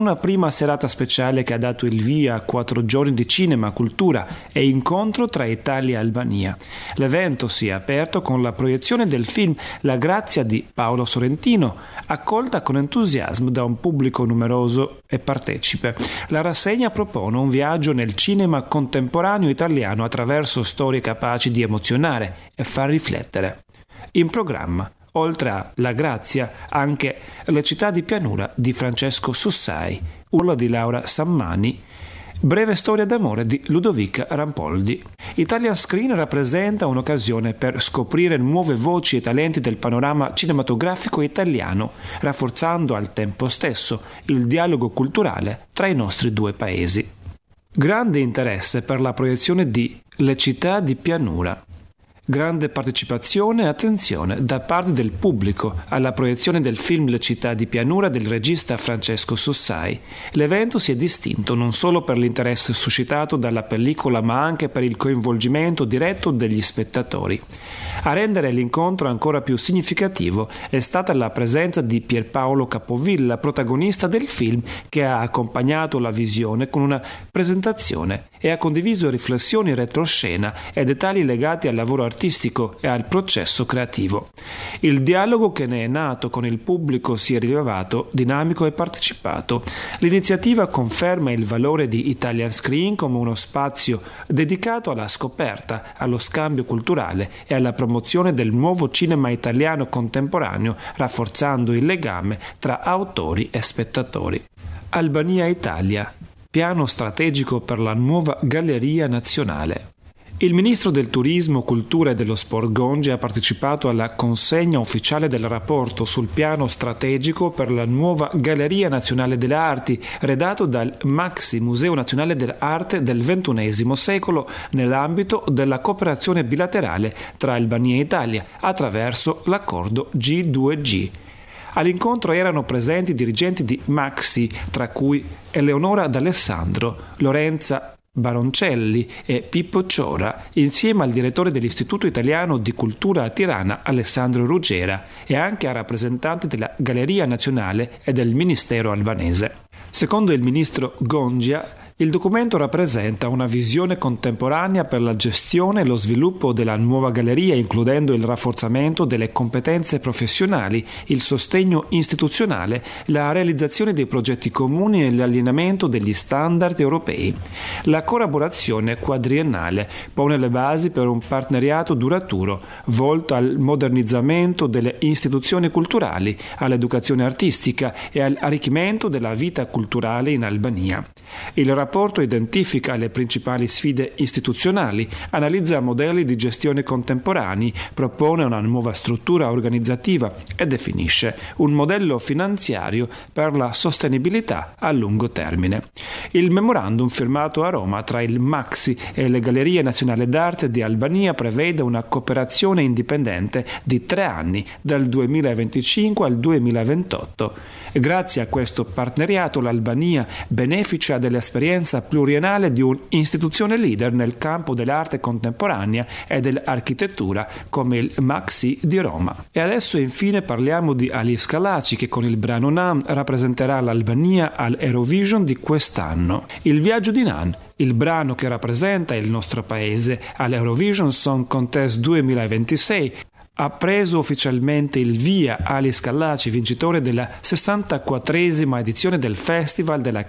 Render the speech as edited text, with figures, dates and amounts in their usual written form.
Una prima serata speciale che ha dato il via a 4 giorni di cinema, cultura e incontro tra Italia e Albania. L'evento si è aperto con la proiezione del film La Grazia di Paolo Sorrentino, accolta con entusiasmo da un pubblico numeroso e partecipe. La rassegna propone un viaggio nel cinema contemporaneo italiano attraverso storie capaci di emozionare e far riflettere. In programma, oltre a La Grazia, anche Le città di pianura di Francesco Sussai, Urla di Laura Sammani, Breve storia d'amore di Ludovica Rampoldi. Italian Screen rappresenta un'occasione per scoprire nuove voci e talenti del panorama cinematografico italiano, rafforzando al tempo stesso il dialogo culturale tra i nostri due paesi. Grande interesse per la proiezione di Le città di pianura. Grande partecipazione e attenzione da parte del pubblico alla proiezione del film Le città di pianura del regista Francesco Sussai. L'evento si è distinto non solo per l'interesse suscitato dalla pellicola, ma anche per il coinvolgimento diretto degli spettatori. A rendere l'incontro ancora più significativo è stata la presenza di Pierpaolo Capovilla, protagonista del film, che ha accompagnato la visione con una presentazione e ha condiviso riflessioni in retroscena e dettagli legati al lavoro artistico e al processo creativo. Il dialogo che ne è nato con il pubblico si è rivelato dinamico e partecipato. L'iniziativa conferma il valore di Italian Screen come uno spazio dedicato alla scoperta, allo scambio culturale e alla promozione del nuovo cinema italiano contemporaneo, rafforzando il legame tra autori e spettatori. Albania-Italia. Piano strategico per la nuova Galleria Nazionale. Il ministro del Turismo, Cultura e dello Sport Gongia ha partecipato alla consegna ufficiale del rapporto sul piano strategico per la nuova Galleria Nazionale delle Arti, redatto dal Maxi Museo Nazionale dell'Arte del XXI secolo nell'ambito della cooperazione bilaterale tra Albania e Italia attraverso l'accordo G2G. All'incontro erano presenti dirigenti di Maxi, tra cui Eleonora D'Alessandro, Lorenza Baroncelli e Pippo Ciora, insieme al direttore dell'Istituto Italiano di Cultura a Tirana, Alessandro Ruggera, e anche a rappresentanti della Galleria Nazionale e del Ministero albanese. Secondo il ministro Gongia, il documento rappresenta una visione contemporanea per la gestione e lo sviluppo della nuova galleria, includendo il rafforzamento delle competenze professionali, il sostegno istituzionale, la realizzazione dei progetti comuni e l'allineamento degli standard europei. La collaborazione quadriennale pone le basi per un partenariato duraturo, volto al modernizzamento delle istituzioni culturali, all'educazione artistica e all'arricchimento della vita culturale in Albania. Il rapporto identifica le principali sfide istituzionali, analizza modelli di gestione contemporanei, propone una nuova struttura organizzativa e definisce un modello finanziario per la sostenibilità a lungo termine. Il memorandum firmato a Roma tra il Maxi e le Gallerie Nazionali d'Arte di Albania prevede una cooperazione indipendente di 3 anni, dal 2025 al 2028. Grazie a questo partenariato l'Albania beneficia dell'esperienza pluriennale di un'istituzione leader nel campo dell'arte contemporanea e dell'architettura come il Maxi di Roma. E adesso infine parliamo di Ali Scalaci, che con il brano Nan rappresenterà l'Albania all'Eurovision di quest'anno. Il viaggio di Nan, il brano che rappresenta il nostro paese all'Eurovision Song Contest 2026, ha preso ufficialmente il via Ali Scallaci, vincitore della 64esima edizione del Festival della